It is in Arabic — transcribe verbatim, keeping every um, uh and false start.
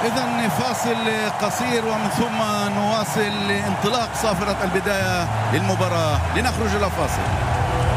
إذن فاصل قصير ومن ثم نواصل انطلاق صافرة البداية للمباراة. لنخرج إلى فاصل.